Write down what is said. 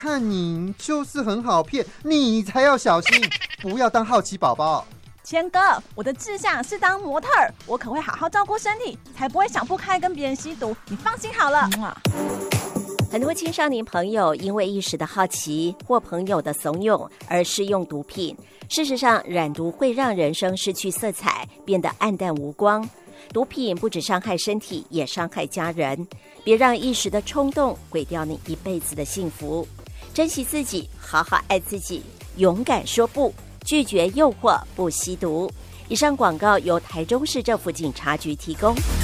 看你就是很好骗，你才要小心，不要当好奇宝宝。 谦哥，我的志向是当模特儿，我可会好好照顾身体，才不会想不开跟别人吸毒。你放心好了。 很多青少年朋友因为一时的好奇或朋友的怂恿而试用毒品。事实上，染毒会让人生失去色彩，变得黯淡无光。毒品不只伤害身体，也伤害家人。别让一时的冲动毁掉你一辈子的幸福。珍惜自己，好好爱自己，勇敢说不，拒绝诱惑，不吸毒。以上广告由台中市政府警察局提供。